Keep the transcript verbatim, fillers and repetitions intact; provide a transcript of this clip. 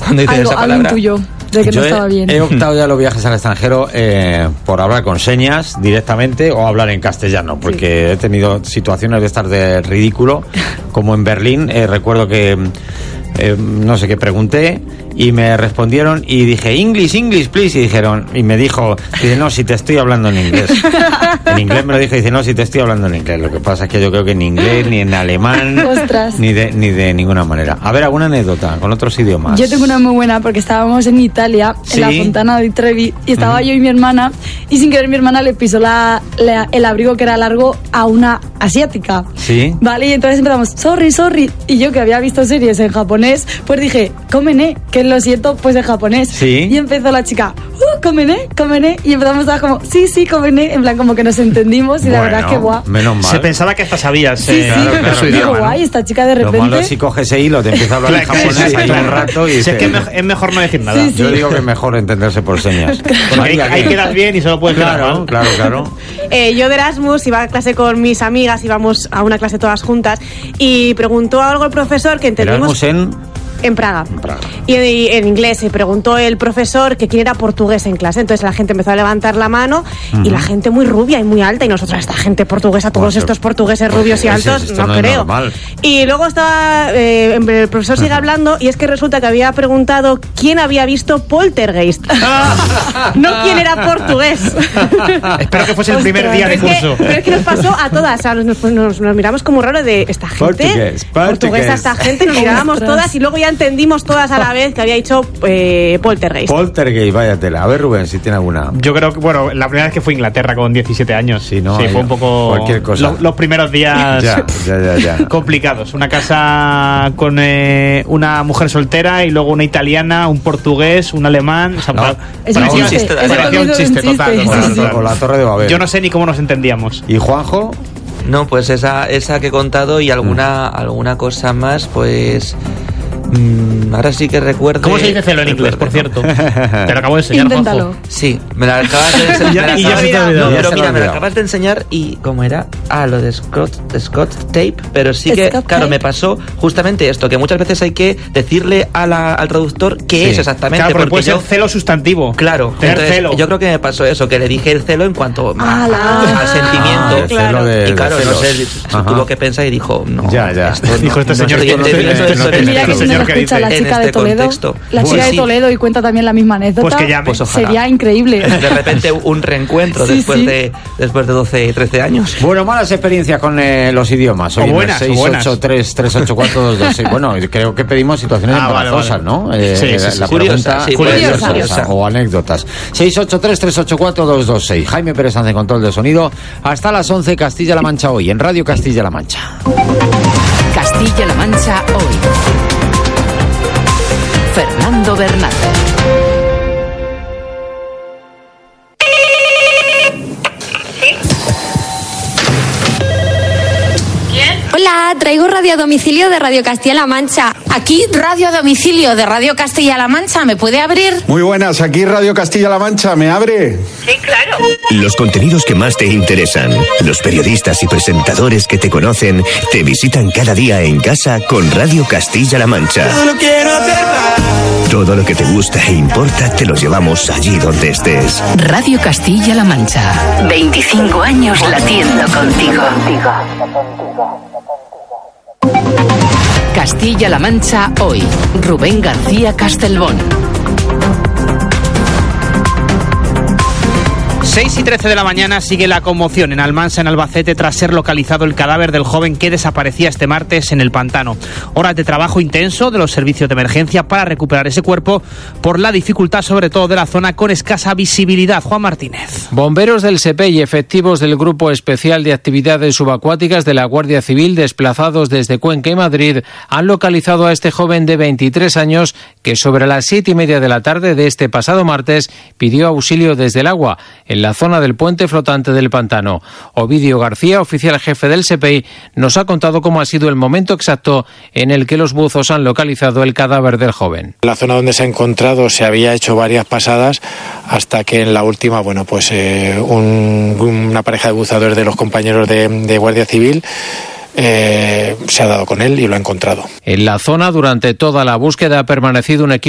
cuando dices algo, esa algo palabra. intuyo de que Yo no estaba he, bien. he optado ya a los viajes al extranjero eh, por hablar con señas directamente o hablar en castellano, porque sí. he tenido situaciones de estar de ridículo, como en Berlín. Eh, recuerdo que eh, no sé qué pregunté y me respondieron y dije English, English, please, y dijeron, y me dijo, dice, no, si te estoy hablando en inglés. En inglés me lo dijo y dice, no, si te estoy hablando en inglés. Lo que pasa es que yo creo que en inglés, ni en alemán, Ostras. ni de ni de ninguna manera. A ver, alguna anécdota con otros idiomas. Yo tengo una muy buena porque estábamos en Italia, ¿Sí? en la Fontana di Trevi, y estaba Mm. yo y mi hermana, y sin querer mi hermana le pisó la, la- el abrigo que era largo a una asiática. Sí. Vale, y entonces empezamos, sorry, sorry, y yo que había visto series en japonés, pues dije, komene, que lo siento, pues en japonés. Sí. Y empezó la chica, uh, komene, komene, y empezamos a como, sí, sí, komene, en plan como que nos entendimos, y la Bueno, verdad es que guau. menos mal. Se pensaba que hasta sabías Sí, eh, sí, claro, claro, su digo, idioma, ¿no? guay, esta chica de Lo malo repente... es si coge ese hilo, te empieza a hablar en Claro, japonés sí, ahí claro. un rato y Si es dices, que es mej- es mejor no decir nada. Sí, sí. yo digo que es mejor entenderse por señas. Porque ahí, María, ahí ¿qué? quedas bien y solo puedes quedar Claro, mal. claro, claro. Eh, yo de Erasmus iba a clase con mis amigas, íbamos a una clase todas juntas y preguntó algo el profesor que entendimos Erasmus en... en Praga. En Praga. Y, y en inglés se preguntó el profesor que quién era portugués en clase. Entonces la gente empezó a levantar la mano y la gente muy rubia y muy alta. Y nosotros, esta gente portuguesa, todos Pues, estos portugueses rubios y portugueses, altos, esto no, no es creo. normal. Y luego estaba, eh, el profesor sigue hablando y es que resulta que había preguntado quién había visto Poltergeist. No quién era portugués. Espero que fuese el primer Ostras. día de Es que- curso. pero es que nos pasó a todas. O sea, nos, nos- nos miramos como raro de esta gente. Portugués, portugués. Portuguesa, esta gente. Nos mirábamos Ostras. todas y luego ya entendimos todas a la vez que había dicho eh, Poltergeist. Poltergeist, vaya tela. A ver, Rubén, si tiene alguna. Yo creo que, bueno, la primera vez que fui a Inglaterra con diecisiete años. Sí, ¿no? Sí, Ahí, fue un poco. cualquier cosa. Los, los primeros días Ya, ya, ya, ya. complicados. Una casa con eh, una mujer soltera y luego una italiana, un portugués, un alemán. O sea, No. pa- Es un parecía- chiste, es parecía un un chiste chiste, total. sí, total, sí. total. O la Torre de Babel. Yo no sé ni cómo nos entendíamos. ¿Y Juanjo? No, pues esa, esa que he contado y alguna, alguna cosa más, pues... mm, ahora sí que recuerdo... ¿Cómo se dice celo en inglés, por cierto? Te lo acabo de enseñar, Inténtalo. Juanjo. Sí, me la acabas de enseñar. Ya- me la y ya acabas- se te ha olvidado. No, Ya pero se me mira, ha me la olvidado. acabas de enseñar y ¿cómo era? Ah, lo de Scott, de Scott Tape, pero sí que, Scott claro, Tape. me pasó justamente esto, que muchas veces hay que decirle a la- al traductor qué Sí. es exactamente. Claro, porque puede yo, ser celo sustantivo. Claro, Tener entonces, celo. yo creo que me pasó eso, que le dije el celo en cuanto a- ¡Hala! al sentimiento. Ah, el celo de- y claro, de no sé, celos. se Ajá. tuvo que pensar y dijo, no, Ya, ya. esto no- Dijo este no señor estoy que no tiene- entendiendo no esto tiene- en Mira este que si señor nos que escucha dice, la en chica de este Toledo, contexto. la Pues chica de sí. Toledo y cuenta también la misma anécdota, Pues que llame. Pues ojalá. sería increíble. De repente un reencuentro Sí, después sí. de después de doce, trece años. Bueno, malas experiencias con eh, los idiomas. O Oye, buenas, o seis buenas. ocho tres, tres ocho cuatro dos dos seis. Bueno, creo que pedimos situaciones Ah, vale, embarazosas, vale. ¿no? Eh, Sí, sí, la sí. la Curiosas, pregunta sí, curiosas. curiosa, o anécdotas. seis ocho tres, tres ocho cuatro dos dos seis. Jaime Pérez Sánchez, control de sonido. Hasta las once, Castilla-La Mancha hoy, en Radio Castilla-La Mancha. Castilla-La Mancha hoy. Fernando Bernal. Hola, traigo radio a domicilio de Radio Castilla-La Mancha. Aquí, radio a domicilio de Radio Castilla-La Mancha. ¿Me puede abrir? Muy buenas, aquí Radio Castilla-La Mancha, ¿me abre? Sí, claro. Los contenidos que más te interesan, los periodistas y presentadores que te conocen, te visitan cada día en casa con Radio Castilla-La Mancha. Solo quiero hacer más. Todo lo que te gusta e importa te lo llevamos allí donde estés. Radio Castilla-La Mancha. veinticinco años latiendo contigo. Castilla-La Mancha hoy. Rubén García Castelbón. seis y trece de la mañana sigue la conmoción en Almansa, en Albacete, tras ser localizado el cadáver del joven que desaparecía este martes en el pantano. Horas de trabajo intenso de los servicios de emergencia para recuperar ese cuerpo por la dificultad sobre todo de la zona con escasa visibilidad. Juan Martínez. Bomberos del S E P E y efectivos del Grupo Especial de Actividades Subacuáticas de la Guardia Civil, desplazados desde Cuenca y Madrid, han localizado a este joven de veintitrés años que sobre las siete y media de la tarde de este pasado martes pidió auxilio desde el agua, en la zona del puente flotante del pantano. Ovidio García, oficial jefe del S E P E I, nos ha contado cómo ha sido el momento exacto en el que los buzos han localizado el cadáver del joven. La zona donde se ha encontrado se había hecho varias pasadas hasta que en la última, bueno, pues eh, un, una pareja de buzadores de los compañeros de, de Guardia Civil eh, se ha dado con él y lo ha encontrado. En la zona, durante toda la búsqueda, ha permanecido un equipo